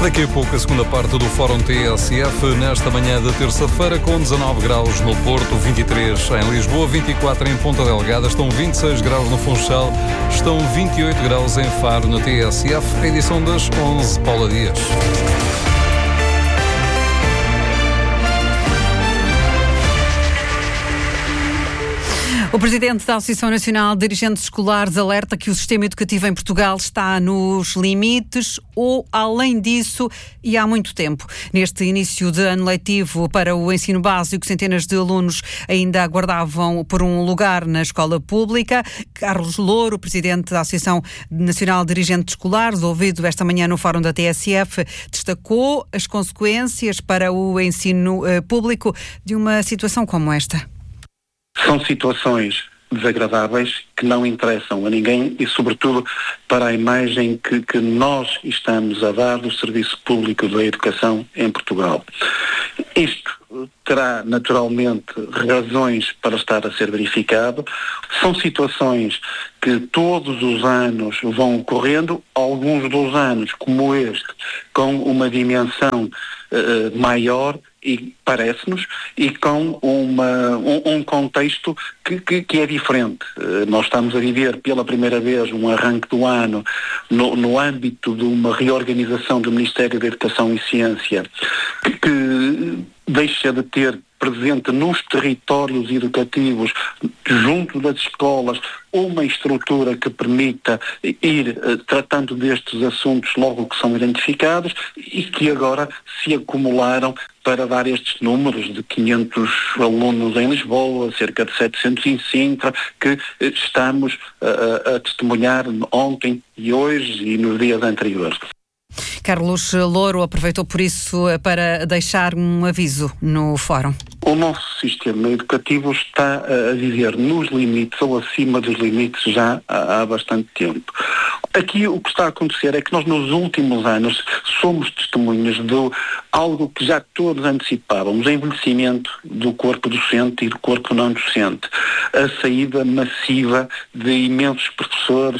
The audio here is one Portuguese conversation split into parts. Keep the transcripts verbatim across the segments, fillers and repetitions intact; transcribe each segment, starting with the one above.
Daqui a pouco a segunda parte do Fórum T S F, nesta manhã de terça-feira, com dezanove graus no Porto, vinte e três em Lisboa, vinte e quatro em Ponta Delgada, estão vinte e seis graus no Funchal, estão vinte e oito graus em Faro, no T S F, a edição das onze, Paula Dias. O presidente da Associação Nacional de Dirigentes Escolares alerta que o sistema educativo em Portugal está nos limites ou além disso e há muito tempo. Neste início de ano letivo para o ensino básico, centenas de alunos ainda aguardavam por um lugar na escola pública. Carlos Louro, presidente da Associação Nacional de Dirigentes Escolares, ouvido esta manhã no Fórum da T S F, destacou as consequências para o ensino uh, público de uma situação como esta. São situações desagradáveis que não interessam a ninguém e, sobretudo, para a imagem que, que nós estamos a dar do Serviço Público da Educação em Portugal. Isto terá, naturalmente, razões para estar a ser verificado. São situações que todos os anos vão ocorrendo, alguns dos anos, como este, com uma dimensão uh, maior, e parece-nos, e com uma, um, um contexto que, que, que é diferente. Uh, nós estamos a viver pela primeira vez um arranque do ano no, no âmbito de uma reorganização do Ministério da Educação e Ciência que, que deixa de ter presente nos territórios educativos, junto das escolas, uma estrutura que permita ir uh, tratando destes assuntos logo que são identificados e que agora se acumularam para dar estes números de quinhentos alunos em Lisboa, cerca de setecentos em Sintra, que uh, estamos uh, a testemunhar ontem e hoje e nos dias anteriores. Carlos Louro aproveitou por isso para deixar um aviso no Fórum. O nosso sistema educativo está a viver nos limites ou acima dos limites já há, há bastante tempo. Aqui o que está a acontecer é que nós nos últimos anos somos testemunhas de algo que já todos antecipávamos, o envelhecimento do corpo docente e do corpo não docente, a saída massiva de imensos professores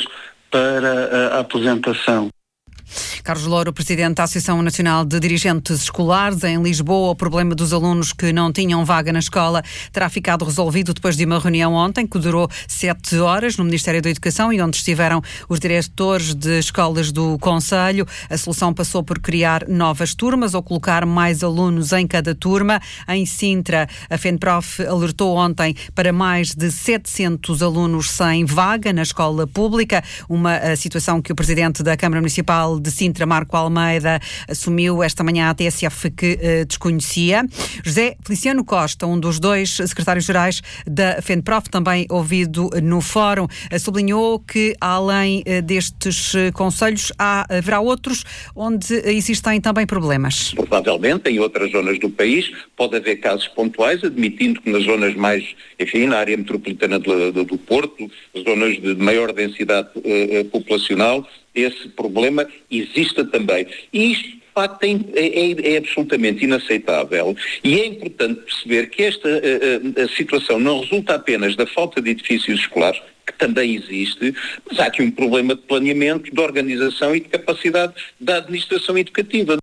para a aposentação. Carlos Louro, presidente da Associação Nacional de Dirigentes Escolares. Em Lisboa, o problema dos alunos que não tinham vaga na escola terá ficado resolvido depois de uma reunião ontem, que durou sete horas no Ministério da Educação e onde estiveram os diretores de escolas do Conselho. A solução passou por criar novas turmas ou colocar mais alunos em cada turma. Em Sintra, a FENPROF alertou ontem para mais de setecentos alunos sem vaga na escola pública, uma situação que o presidente da Câmara Municipal de Sintra, Marco Almeida, assumiu esta manhã à T S F que uh, desconhecia. José Feliciano Costa, um dos dois secretários-gerais da FENPROF, também ouvido no Fórum, uh, sublinhou que, além uh, destes uh, conselhos, há, haverá outros onde uh, existem também problemas. Provavelmente, em outras zonas do país, pode haver casos pontuais, admitindo que nas zonas mais, enfim, na área metropolitana do, do, do Porto, zonas de maior densidade uh, populacional, esse problema exista também. E isto, de facto, é, é, é absolutamente inaceitável. E é importante perceber que esta a, a situação não resulta apenas da falta de edifícios escolares, que também existe, mas há aqui um problema de planeamento, de organização e de capacidade da administração educativa.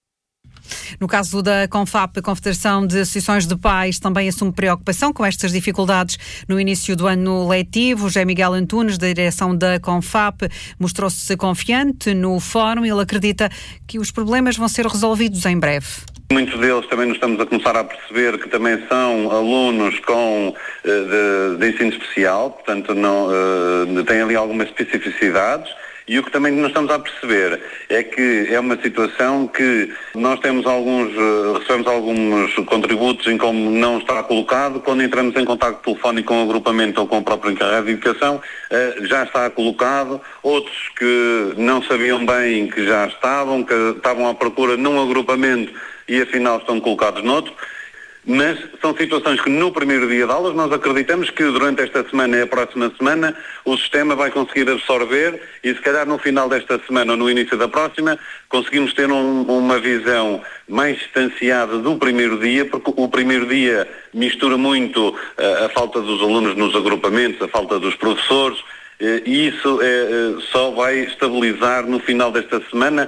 No caso da CONFAP, a Confederação de Associações de Pais também assume preocupação com estas dificuldades no início do ano letivo. José Miguel Antunes, da direção da CONFAP, mostrou-se confiante no Fórum. Ele acredita que os problemas vão ser resolvidos em breve. Muitos deles também nos estamos a começar a perceber que também são alunos com, de, de ensino especial, portanto não, uh, têm ali algumas especificidades. E o que também nós estamos a perceber é que é uma situação que nós temos alguns, recebemos alguns contributos em como não está colocado, quando entramos em contacto telefónico com o agrupamento ou com o próprio encarregado de educação, já está colocado, outros que não sabiam bem que já estavam, que estavam à procura num agrupamento e afinal estão colocados noutro. Mas são situações que no primeiro dia de aulas nós acreditamos que durante esta semana e a próxima semana o sistema vai conseguir absorver e se calhar no final desta semana ou no início da próxima conseguimos ter um, uma visão mais distanciada do primeiro dia, porque o primeiro dia mistura muito uh, a falta dos alunos nos agrupamentos, a falta dos professores, uh, e isso uh, só vai estabilizar no final desta semana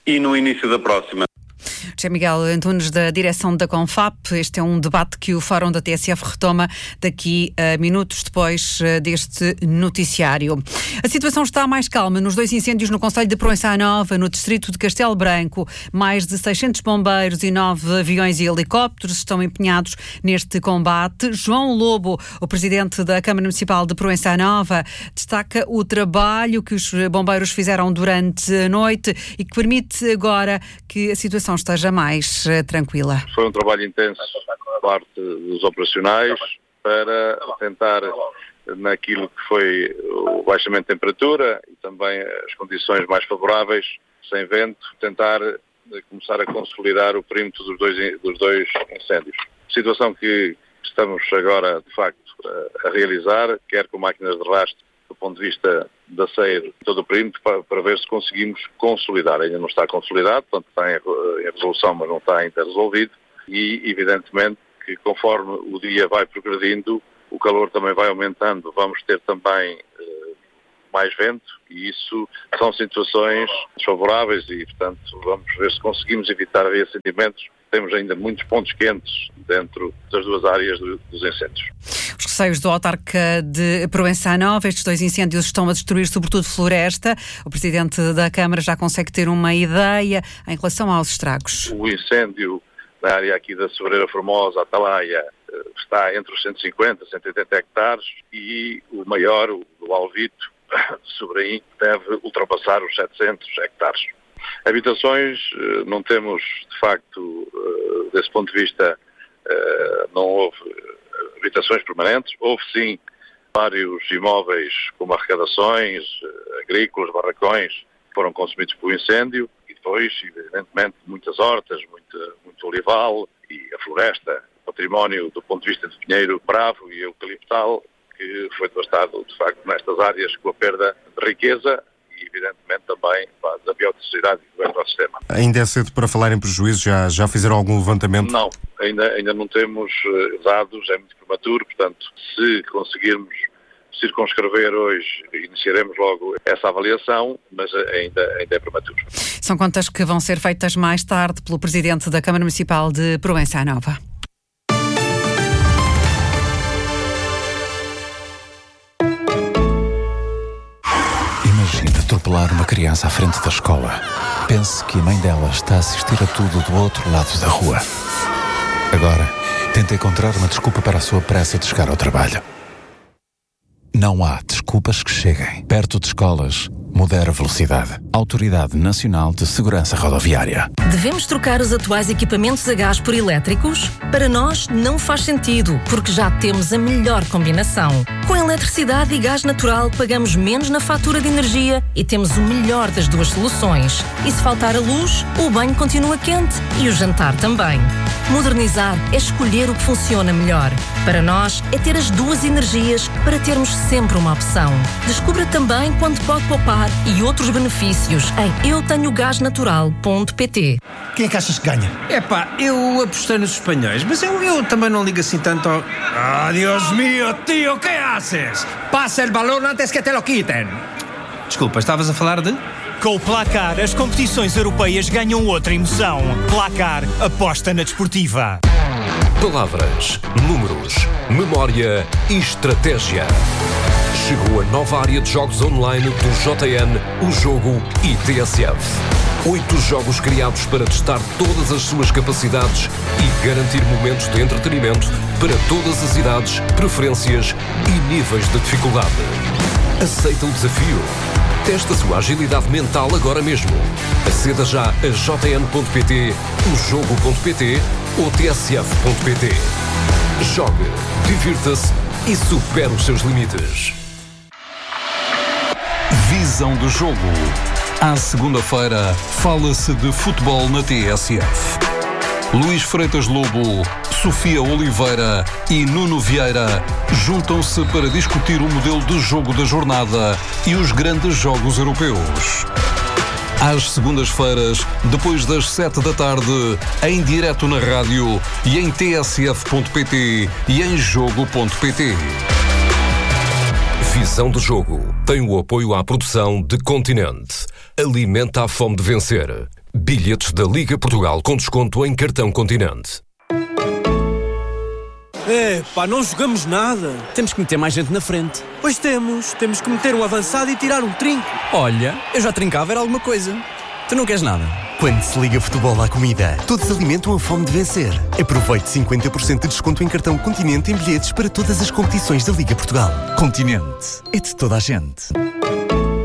e no início da próxima. José Miguel Antunes, da direção da Confap. Este é um debate que o Fórum da T S F retoma daqui a minutos depois deste noticiário. A situação está mais calma nos dois incêndios no concelho de Proença Nova, no distrito de Castelo Branco. Mais de seiscentos bombeiros e nove aviões e helicópteros estão empenhados neste combate. João Lobo, o presidente da Câmara Municipal de Proença Nova, destaca o trabalho que os bombeiros fizeram durante a noite e que permite agora que a situação esteja mais uh, tranquila. Foi um trabalho intenso por parte dos operacionais para tentar, naquilo que foi o baixamento de temperatura e também as condições mais favoráveis, sem vento, tentar começar a consolidar o perímetro dos dois, dos dois incêndios. Situação que estamos agora, de facto, a, a realizar, quer com máquinas de rastro, do ponto de vista da C E I R, todo o perímetro, para, para ver se conseguimos consolidar. Ainda não está consolidado, portanto está em, em resolução, mas não está ainda resolvido. E, evidentemente, que conforme o dia vai progredindo, o calor também vai aumentando. Vamos ter também eh, mais vento e isso são situações desfavoráveis e, portanto, vamos ver se conseguimos evitar reacendimentos. Temos ainda muitos pontos quentes dentro das duas áreas do, dos incêndios. Os receios do autarca de Proença Nova, estes dois incêndios estão a destruir sobretudo floresta. O presidente da Câmara já consegue ter uma ideia em relação aos estragos. O incêndio na área aqui da Sobreira Formosa, Atalaia, está entre os cento e cinquenta e cento e oitenta hectares e o maior, o do Alvito, de Sobraim, deve ultrapassar os setecentos hectares. Habitações, não temos, de facto, desse ponto de vista, não houve habitações permanentes. Houve, sim, vários imóveis como arrecadações, agrícolas, barracões, que foram consumidos pelo incêndio. E depois, evidentemente, muitas hortas, muito, muito olival e a floresta, património do ponto de vista de pinheiro bravo e eucaliptal, que foi devastado, de facto, nestas áreas com a perda de riqueza e, evidentemente, também pá, da biodiversidade do ecossistema. Ainda é cedo para falar em prejuízo? Já, já fizeram algum levantamento? Não, ainda, ainda não temos uh, dados, é muito prematuro, portanto, se conseguirmos circunscrever hoje, iniciaremos logo essa avaliação, mas ainda, ainda é prematuro. São contas que vão ser feitas mais tarde pelo presidente da Câmara Municipal de Proença Nova. Atropelar uma criança à frente da escola. Pense que a mãe dela está a assistir a tudo do outro lado da rua. Agora, tenta encontrar uma desculpa para a sua pressa de chegar ao trabalho. Não há desculpas que cheguem. Perto de escolas, modera a velocidade. Autoridade Nacional de Segurança Rodoviária. Devemos trocar os atuais equipamentos a gás por elétricos? Para nós, não faz sentido, porque já temos a melhor combinação. Com eletricidade e gás natural, pagamos menos na fatura de energia e temos o melhor das duas soluções. E se faltar a luz, o banho continua quente e o jantar também. Modernizar é escolher o que funciona melhor. Para nós, é ter as duas energias para termos sempre uma opção. Descubra também quanto pode poupar e outros benefícios em eu tenho gás natural ponto pt. Quem é que achas que ganha? Epá, eu apostei nos espanhóis, mas eu, eu também não ligo assim tanto ao... Ah, Dios mío, tío, ¿qué haces? Pasa el balón antes que te lo quiten. Desculpa, estavas a falar de... Com o Placar, as competições europeias ganham outra emoção. Placar, aposta na desportiva. Palavras, números, memória e estratégia. Chegou a nova área de jogos online do J N, o Jogo e T S F. Oito jogos criados para testar todas as suas capacidades e garantir momentos de entretenimento para todas as idades, preferências e níveis de dificuldade. Aceita o desafio? Testa a sua agilidade mental agora mesmo. Aceda já a j n ponto p t, o jogo ponto p t ou t s f ponto p t. Jogue, divirta-se e supere os seus limites. Visão do jogo. À segunda-feira, fala-se de futebol na T S F. Luís Freitas Lobo, Sofia Oliveira e Nuno Vieira juntam-se para discutir o modelo de jogo da jornada e os grandes jogos europeus. Às segundas-feiras, depois das sete da tarde, em direto na rádio e em t s f ponto p t e em jogo ponto p t. Visão do jogo tem o apoio à produção de Continente. Alimenta a fome de vencer. Bilhetes da Liga Portugal com desconto em cartão Continente. É, pá, não jogamos nada. Temos que meter mais gente na frente. Pois temos. Temos que meter um avançado e tirar um trinco. Olha, eu já trincava, era alguma coisa. Tu não queres nada? Quando se liga futebol à comida, todos alimentam a fome de vencer. Aproveite cinquenta por cento de desconto em cartão Continente em bilhetes para todas as competições da Liga Portugal. Continente. É de toda a gente.